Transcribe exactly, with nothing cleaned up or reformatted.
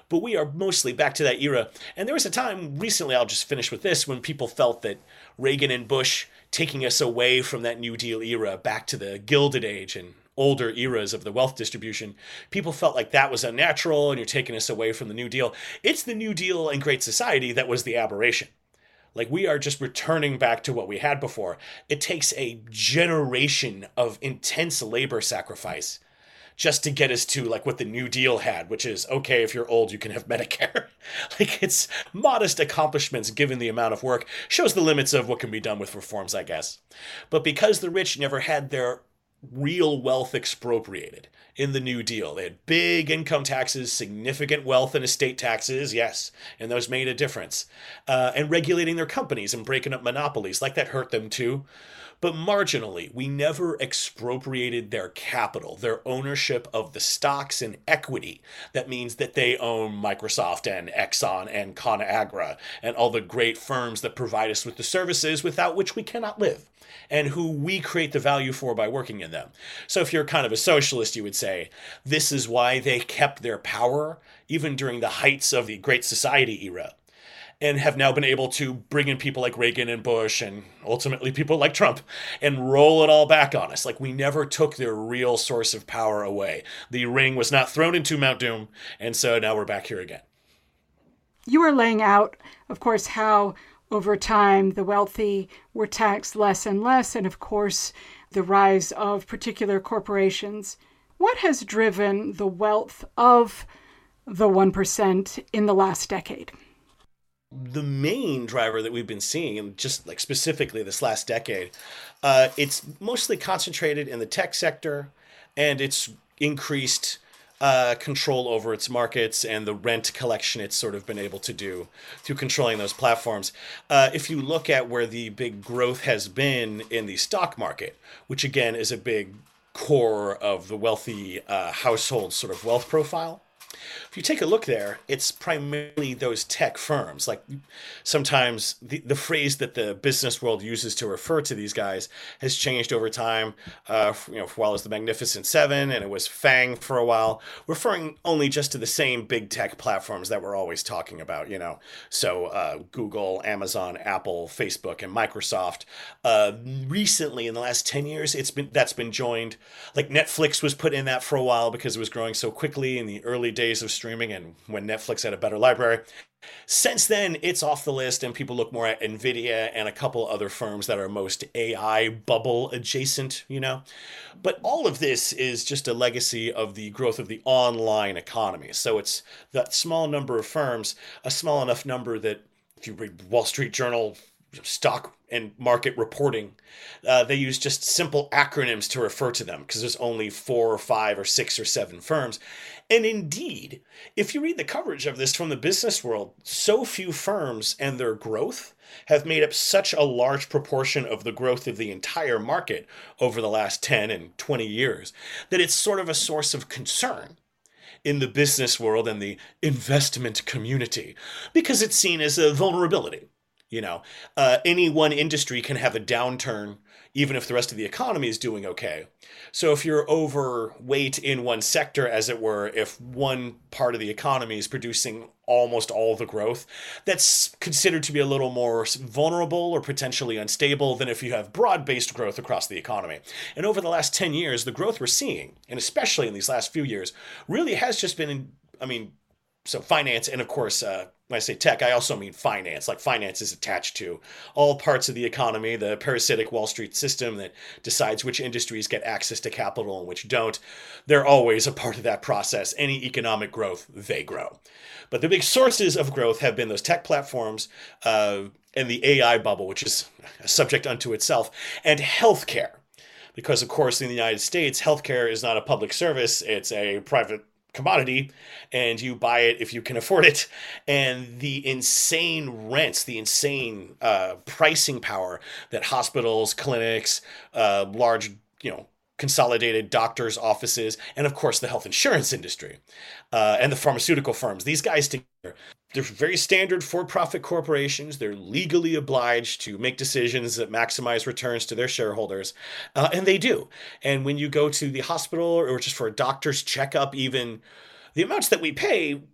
But we are mostly back to that era. And there was a time recently, I'll just finish with this, when people felt that Reagan and Bush taking us away from that New Deal era back to the Gilded Age and older eras of the wealth distribution, people felt like that was unnatural and you're taking us away from the New Deal. It's the New Deal and Great Society that was the aberration. Like, we are just returning back to what we had before. It takes a generation of intense labor sacrifice just to get us to like what the New Deal had, which is, okay, if you're old, you can have Medicare. Like, it's modest accomplishments given the amount of work, shows the limits of what can be done with reforms, I guess. But because the rich never had their real wealth expropriated in the New Deal. They had big income taxes, significant wealth and estate taxes, yes, and those made a difference. Uh, and regulating their companies and breaking up monopolies, like that hurt them too. But marginally, we never expropriated their capital, their ownership of the stocks and equity. That means that they own Microsoft and Exxon and ConAgra and all the great firms that provide us with the services without which we cannot live, and who we create the value for by working in them. So if you're kind of a socialist, you would say, this is why they kept their power even during the heights of the Great Society era, and have now been able to bring in people like Reagan and Bush and ultimately people like Trump and roll it all back on us. Like, we never took their real source of power away. The ring was not thrown into Mount Doom, and so now we're back here again. You are laying out, of course, how over time the wealthy were taxed less and less, and of course the rise of particular corporations. What has driven the wealth of the one percent in the last decade? The main driver that we've been seeing, and just like specifically this last decade, uh, it's mostly concentrated in the tech sector, and it's increased uh, control over its markets and the rent collection it's sort of been able to do through controlling those platforms. Uh, if you look at where the big growth has been in the stock market, which again is a big core of the wealthy uh, household sort of wealth profile, if you take a look there, it's primarily those tech firms. Like, sometimes the, the phrase that the business world uses to refer to these guys has changed over time. Uh, you know, for a while it was the Magnificent Seven, and it was FANG for a while, referring only just to the same big tech platforms that we're always talking about, you know. So uh, Google, Amazon, Apple, Facebook, and Microsoft. Uh, recently, in the last ten years, it's been that's been joined. Like, Netflix was put in that for a while because it was growing so quickly in the early days of streaming and when Netflix had a better library. Since then, it's off the list, and people look more at NVIDIA and a couple other firms that are most A I bubble adjacent, you know. But all of this is just a legacy of the growth of the online economy. So it's that small number of firms, a small enough number that if you read Wall Street Journal stock and market reporting, uh, they use just simple acronyms to refer to them because there's only four or five or six or seven firms. And indeed, if you read the coverage of this from the business world, so few firms and their growth have made up such a large proportion of the growth of the entire market over the last ten and twenty years that it's sort of a source of concern in the business world and the investment community because it's seen as a vulnerability. You know, uh, any one industry can have a downturn even if the rest of the economy is doing okay. So if you're overweight in one sector, as it were, if one part of the economy is producing almost all the growth, that's considered to be a little more vulnerable or potentially unstable than if you have broad-based growth across the economy. And over the last ten years, the growth we're seeing, and especially in these last few years, really has just been, in, I mean, so finance, and of course, uh, when I say tech, I also mean finance. Like, finance is attached to all parts of the economy, the parasitic Wall Street system that decides which industries get access to capital and which don't. They're always a part of that process. Any economic growth, they grow. But the big sources of growth have been those tech platforms uh, and the A I bubble, which is a subject unto itself, and healthcare. Because, of course, in the United States, healthcare is not a public service. It's a private commodity, and you buy it if you can afford it. And the insane rents, the insane uh, pricing power that hospitals, clinics, uh, large, you know, consolidated doctors' offices, and of course the health insurance industry uh, and the pharmaceutical firms, these guys together, they're very standard for-profit corporations. They're legally obliged to make decisions that maximize returns to their shareholders, uh, and they do. And when you go to the hospital or just for a doctor's checkup, even the amounts that we pay